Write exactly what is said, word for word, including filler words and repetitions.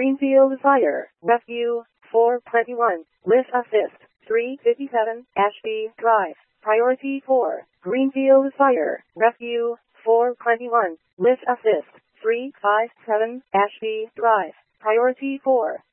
Greenfield Fire Rescue four twenty-one. Lift Assist three fifty-seven Ashby Drive. Priority four. Greenfield Fire Rescue four twenty-one. Lift Assist three fifty-seven Ashby Drive. Priority four.